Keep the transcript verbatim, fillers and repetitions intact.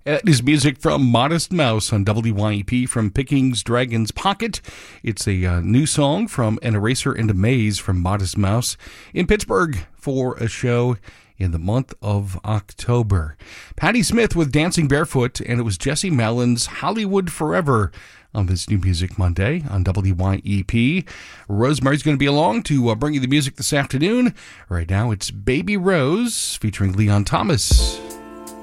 That is music from Modest Mouse on W Y E P from Picking's Dragon's Pocket. It's a uh, new song from An Eraser and a Maze from Modest Mouse in Pittsburgh for a show in the month of October. Patti Smith with Dancing Barefoot, and it was Jesse Mallin's Hollywood Forever on this New Music Monday on W Y E P. Rosemary's going to be along to uh, bring you the music this afternoon. Right now it's Baby Rose featuring Leon Thomas.